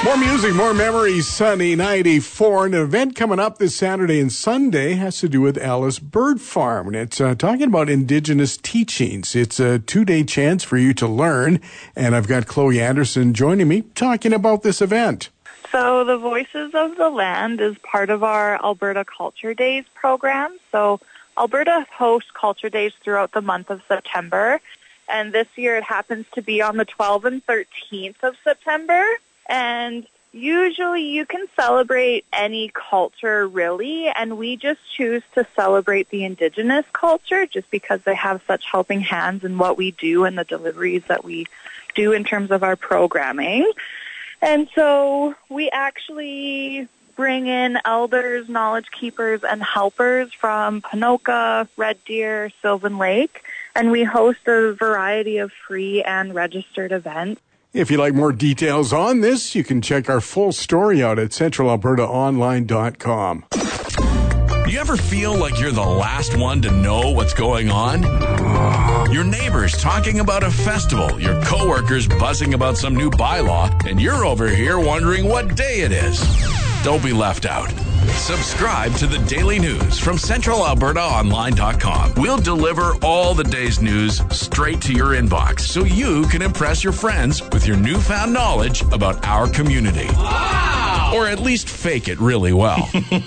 More music, more memories, Sunny 94. An event coming up this Saturday and Sunday has to do with Alice Bird Farm. And it's talking about Indigenous teachings. It's a 2-day chance for you to learn. And I've got Chloe Anderson joining me talking about this event. So the Voices of the Land is part of our Alberta Culture Days program. So Alberta hosts Culture Days throughout the month of September. And this year it happens to be on the 12th and 13th of September. And usually you can celebrate any culture, really, and we just choose to celebrate the Indigenous culture just because they have such helping hands in what we do and the deliveries that we do in terms of our programming. And so we actually bring in elders, knowledge keepers, and helpers from Ponoka, Red Deer, Sylvan Lake, and we host a variety of free and registered events. If you'd like more details on this, you can check our full story out at centralalbertaonline.com. You ever feel like you're the last one to know what's going on? Your neighbors talking about a festival, your coworkers buzzing about some new bylaw, and you're over here wondering what day it is. Don't be left out. Subscribe to the Daily News from centralalbertaonline.com. We'll deliver all the day's news straight to your inbox so you can impress your friends with your newfound knowledge about our community. Wow! Or at least fake it really well.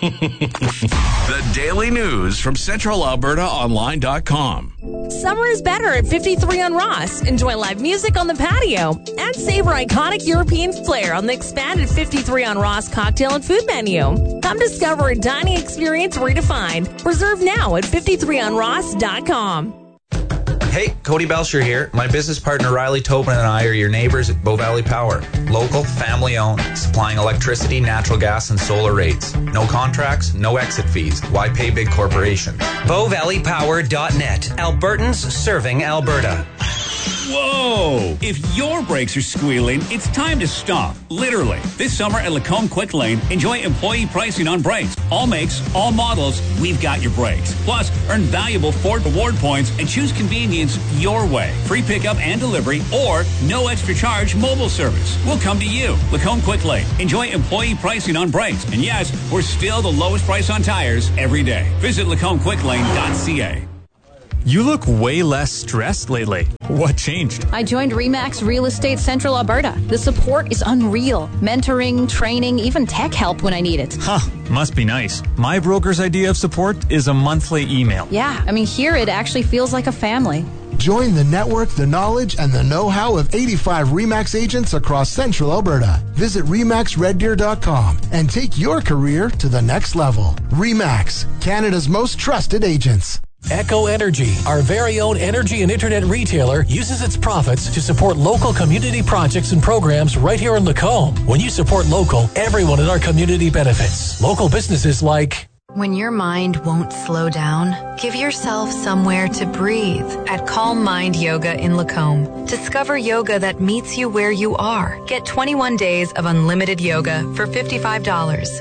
The Daily News from centralalbertaonline.com. Summer is better at 53 on Ross. Enjoy live music on the patio and savor iconic European flair on the expanded 53 on Ross cocktail and food menu. Come discover a dining experience redefined. Reserve now at 53onross.com. Hey, Cody Belcher here. My business partner Riley Tobin and I are your neighbors at Bow Valley Power. Local, family-owned, supplying electricity, natural gas, and solar rates. No contracts, no exit fees. Why pay big corporations? BowValleyPower.net. Albertans serving Alberta. Whoa! If your brakes are squealing, it's time to stop. Literally. This summer at Lacombe Quick Lane, enjoy employee pricing on brakes. All makes, all models, we've got your brakes. Plus, earn valuable Ford Reward points and choose convenience your way. Free pickup and delivery or no extra charge mobile service. We'll come to you. Lacombe Quick Lane. Enjoy employee pricing on brakes. And yes, we're still the lowest price on tires every day. Visit LacombQuickLane.ca. You look way less stressed lately. What changed? I joined RE/MAX Real Estate Central Alberta. The support is unreal. Mentoring, training, even tech help when I need it. Huh, must be nice. My broker's idea of support is a monthly email. Yeah, I mean, here it actually feels like a family. Join the network, the knowledge, and the know-how of 85 RE/MAX agents across Central Alberta. Visit RE/MAXRedDeer.com and take your career to the next level. RE/MAX, Canada's most trusted agents. Echo Energy, our very own energy and internet retailer, uses its profits to support local community projects and programs right here in Lacombe. When you support local, everyone in our community benefits. Local businesses like... When your mind won't slow down, give yourself somewhere to breathe at Calm Mind Yoga in Lacombe. Discover yoga that meets you where you are. Get 21 days of unlimited yoga for $55.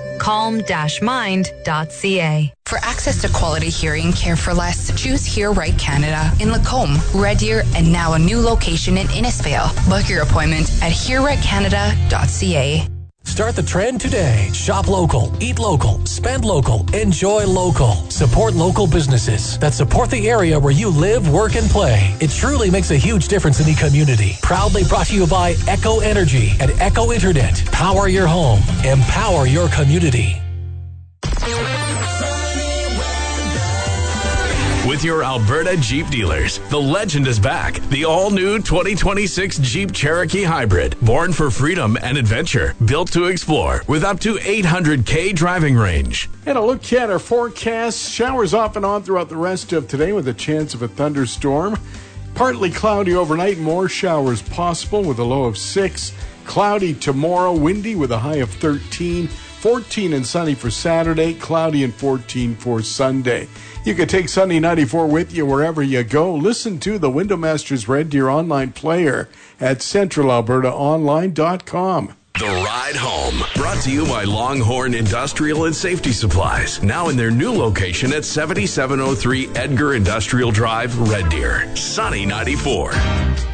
Calm-mind.ca. For access to quality hearing care for less, choose Hear Right Canada in Lacombe, Red Deer, and now a new location in Innisfail. Book your appointment at hearrightcanada.ca. Start the trend today. Shop local, eat local, spend local, enjoy local. Support local businesses that support the area where you live, work, and play. It truly makes a huge difference in the community. Proudly brought to you by Echo Energy and Echo Internet. Power your home. Empower your community. With your Alberta Jeep dealers, the legend is back. The all-new 2026 Jeep Cherokee Hybrid. Born for freedom and adventure. Built to explore with up to 800K driving range. And a look at our forecast. Showers off and on throughout the rest of today with a chance of a thunderstorm. Partly cloudy overnight. More showers possible with a low of 6. Cloudy tomorrow. Windy with a high of 13. 14 and sunny for Saturday. Cloudy and 14 for Sunday. You can take Sunny 94 with you wherever you go. Listen to the Window Masters Red Deer online player at centralalbertaonline.com. The Ride Home, brought to you by Longhorn Industrial and Safety Supplies. Now in their new location at 7703 Edgar Industrial Drive, Red Deer. Sunny 94.